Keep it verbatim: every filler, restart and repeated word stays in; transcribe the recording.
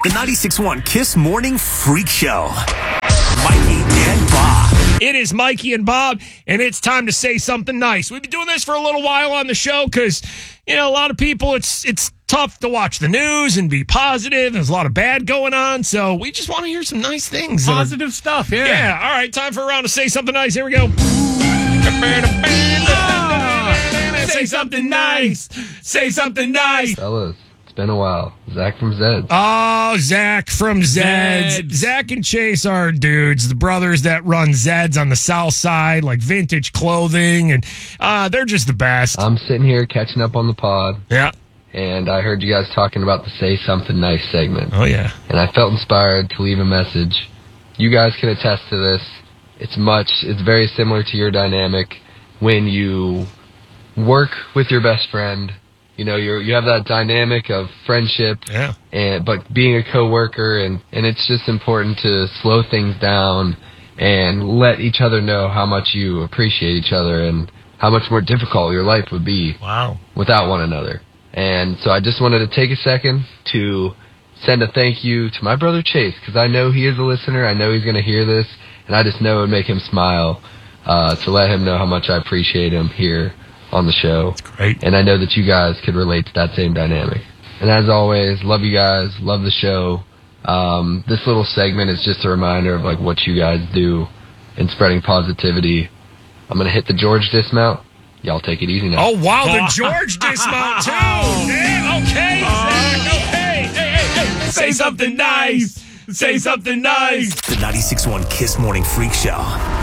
The ninety-six point one Kiss Morning Freak Show. Mikey and Bob. It is Mikey and Bob, and it's time to say something nice. We've been doing this for a little while on the show because, you know, a lot of people, it's it's tough to watch the news and be positive. There's a lot of bad going on, so we just want to hear some nice things. Positive uh, stuff, yeah. Yeah, all right, time for a round of Say Something Nice. Here we go. Oh, say something nice. Say something nice. Fellas, it's been a while. Zach from Zeds. Oh, Zach from Zeds. Zeds. Zach and Chase are dudes, the brothers that run Zeds on the south side, like vintage clothing, and uh, they're just the best. I'm sitting here catching up on the pod. Yeah. And I heard you guys talking about the Say Something Nice segment. Oh, yeah. And I felt inspired to leave a message. You guys can attest to this. It's much, it's very similar to your dynamic when you work with your best friend. You know, you're, you have that dynamic of friendship, yeah. and but being a coworker, and, and it's just important to slow things down and let each other know how much you appreciate each other and how much more difficult your life would be wow. without one another. And so I just wanted to take a second to send a thank you to my brother Chase, because I know he is a listener. I know he's going to hear this, and I just know it would make him smile uh, to let him know how much I appreciate him here on the show. That's great. And I know that you guys could relate to that same dynamic. And as always, love you guys, love the show. Um, this little segment is just a reminder of like what you guys do in spreading positivity. I'm going to hit the George dismount. Y'all take it easy now. Oh, wow, the George dismount, too. Yeah, okay, Zach, okay. Hey, hey, hey. Say something nice. Say something nice. The ninety-six point one Kiss Morning Freak Show.